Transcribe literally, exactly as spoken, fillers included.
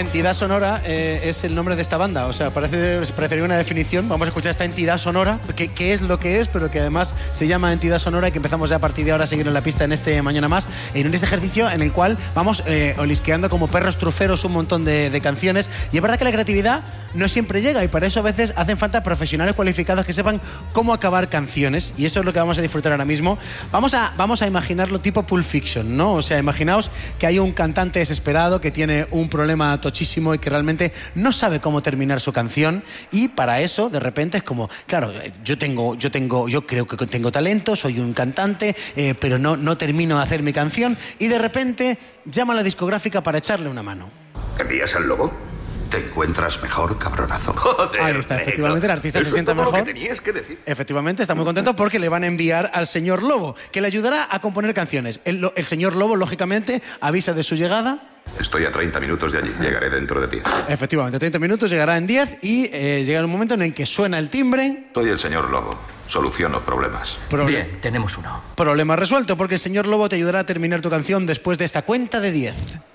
Entidad Sonora eh, es el nombre de esta banda. O sea, parece, parecería una definición. Vamos a escuchar esta entidad sonora, que, que es lo que es, pero que además se llama Entidad Sonora y que empezamos ya a partir de ahora a seguir en la pista en este Mañana Más, en este ejercicio en el cual vamos eh, olisqueando como perros truferos un montón de, de canciones. Y es verdad que la creatividad no siempre llega y para eso a veces hacen falta profesionales cualificados que sepan cómo acabar canciones, y eso es lo que vamos a disfrutar ahora mismo. Vamos a, vamos a imaginarlo tipo Pulp Fiction, ¿no? O sea, imaginaos que hay un cantante desesperado que tiene un problema tochísimo y que realmente no sabe cómo terminar su canción, y para eso de repente es como, claro, yo tengo, yo tengo, yo creo que tengo talento, soy un cantante, eh, pero no, no termino de hacer mi canción, y de repente llama a la discográfica para echarle una mano. ¿Envías al lobo? ¿Te encuentras mejor, cabronazo? Joder, ahí está, efectivamente, el artista Eso se siente es todo mejor. lo que tenías que decir. Efectivamente, está muy contento porque le van a enviar al señor Lobo, que le ayudará a componer canciones. El, el señor Lobo, lógicamente, avisa de su llegada. Estoy a treinta minutos de allí. Llegaré dentro de diez. Efectivamente, treinta minutos, llegará en diez y eh, llega un momento en el que suena el timbre. Soy el señor Lobo. Soluciono problemas. Proble- Bien, tenemos uno. Problema resuelto, porque el señor Lobo te ayudará a terminar tu canción después de esta cuenta de diez.